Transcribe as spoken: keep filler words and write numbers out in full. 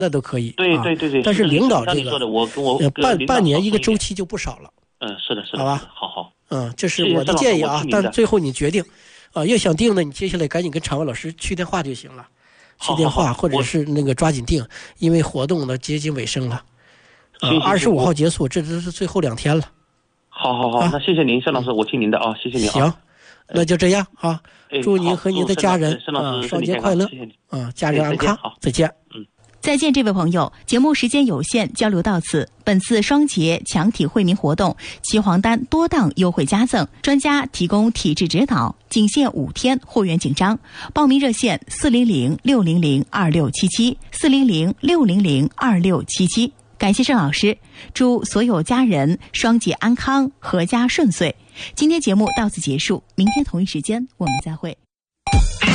那都可以。 对对对对。 啊、但是领导这个， 的我跟我呃、半半年一个周期就不少了。 嗯，是的，是的。 好吧， 好好。 嗯，这是我的建议啊。但最后你决定，啊，要想定呢，你接下来赶紧跟常文老师去电话就行了，去电话或者是那个抓紧定，因为活动呢接近尾声了。啊，二十五号结束，这这是最后两天了。 好好好，啊、那谢谢您，盛老师，我听您的啊，谢谢您啊。 行，那就这样啊。祝您和您的家人啊双节快乐，啊，家人安康，再见。 嗯， 再见，这位朋友。节目时间有限，交流到此。本次双节强体惠民活动，齐黄单多档优惠加赠，专家提供体质指导，仅限五天，货源紧张。报名热线：四零零六零零二六七七，四零零六零零二六七七。感谢盛老师，祝所有家人双节安康，阖家顺遂。今天节目到此结束，明天同一时间我们再会。